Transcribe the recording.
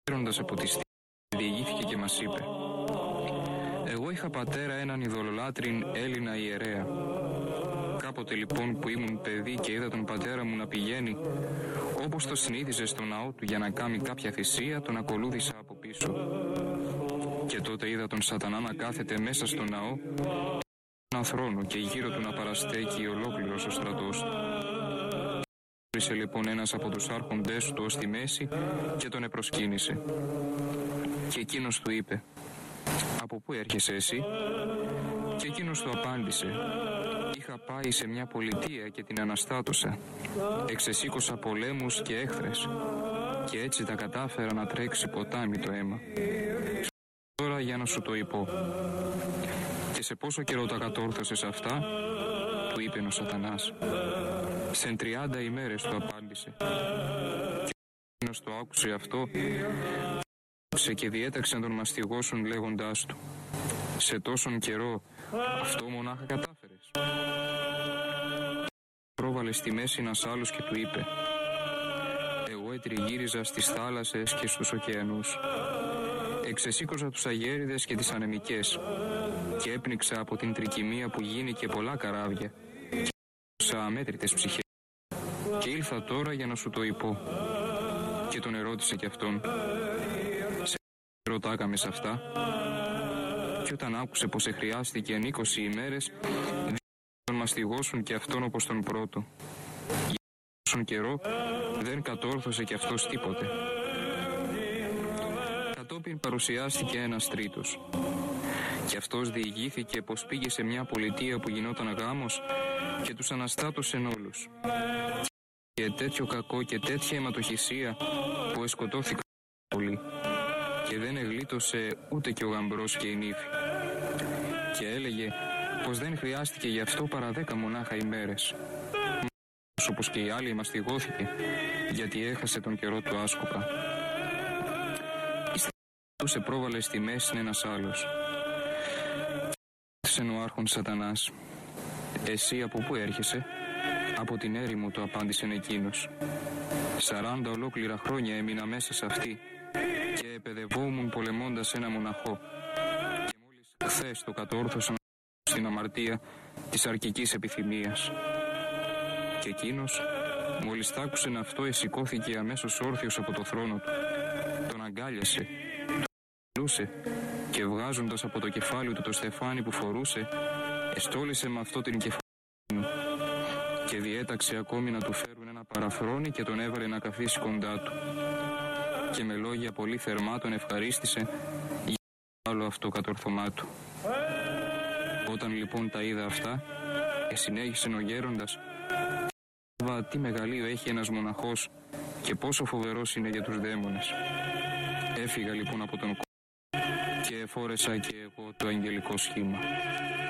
Γέροντας από τη στιγμή, διηγήθηκε και μας είπε: «Εγώ είχα πατέρα έναν ειδωλολάτρην Έλληνα ιερέα. Κάποτε λοιπόν που ήμουν παιδί και είδα τον πατέρα μου να πηγαίνει, όπως το συνήθιζε στο ναό του για να κάνει κάποια θυσία, τον ακολούθησα από πίσω. Και τότε είδα τον Σατανά να κάθεται μέσα στο ναό, έναν θρόνο και γύρω του να παραστέκει ολόκληρος ο στρατός του. Ήρθε λοιπόν ένας από τους άρχοντές του ως τη μέση και τον επροσκύνησε. Και εκείνος του είπε: «Από πού έρχεσαι εσύ?» Και εκείνος του απάντησε: «Είχα πάει σε μια πολιτεία και την αναστάτωσα. Εξεσήκωσα πολέμους και έχθρες και έτσι τα κατάφερα να τρέξει ποτάμι το αίμα. Τώρα για να σου το πω. Και σε πόσο καιρό τα κατόρθωσες αυτά?» Του είπε ο Σατανάς. «Σε 30 ημέρες», του απάντησε. Και εκείνος το άκουσε αυτό και διέταξε να τον μαστιγώσουν λέγοντάς του: «Σε τόσον καιρό αυτό μονάχα κατάφερες?» Πρόβαλε στη μέση ένας άλλος και του είπε: «Εγώ ετριγύριζα στις θάλασσες και στους ωκεανούς. Εξεσήκωσα τους αγέριδες και τις ανεμικές και έπνιξα από την τρικυμία που γίνει και πολλά καράβια και έδωσα αμέτρητες ψυχές. Και ήλθα τώρα για να σου το πω». Και τον ερώτησε κι αυτόν: «Σε ρωτάκαμε σε αυτά?» Και όταν άκουσε πως χρειάστηκε 20 ημέρες, τον μαστιγώσουν και αυτόν όπως τον πρώτο. Για τόσον καιρό δεν κατόρθωσε κι αυτός τίποτε. Κατόπιν παρουσιάστηκε ένας τρίτος. Και αυτός διηγήθηκε πως πήγε σε μια πολιτεία που γινόταν γάμος και τους αναστάτωσεν όλους. Και τέτοιο κακό και τέτοια αιματοχυσία που εσκοτώθηκαν πολύ. Και δεν εγλίτωσε ούτε και ο γαμπρός και η νύφη. Και έλεγε πως δεν χρειάστηκε γι' αυτό παρά 10 μονάχα ημέρες. Όπως και οι άλλοι μαστιγώθηκε, γιατί έχασε τον καιρό του άσκοπα. Σε πρόβαλε στη μέση ένας άλλος. Ο άρχον Σατανάς: «Εσύ από πού έρχεσαι?» «Από την έρημο», του απάντησε εκείνος. 40 ολόκληρα χρόνια έμεινα μέσα σε αυτή και επαιδευόμουν πολεμώντας ένα μοναχό. Και μόλις χθες το κατόρθωσα στην αμαρτία της αρκικής επιθυμίας». Και εκείνος, μόλις τ' άκουσεν αυτό, εσηκώθηκε αμέσως όρθιος από το θρόνο του. Τον αγκάλιασε, και βγάζοντας από το κεφάλι του το στεφάνι που φορούσε, εστόλισε με αυτό την κεφάλι του και διέταξε ακόμη να του φέρουν ένα παραφρόνι και τον έβαλε να καθίσει κοντά του. Και με λόγια πολύ θερμά τον ευχαρίστησε για το άλλο αυτό κατορθωμά του. Όταν λοιπόν τα είδα αυτά, συνέχισε ο γέροντας: «Τι μεγαλείο έχει ένας μοναχός και πόσο φοβερός είναι για τους δαίμονες». Έφυγα λοιπόν από τον κόσμο και φόρεσα και εγώ το αγγελικό σχήμα.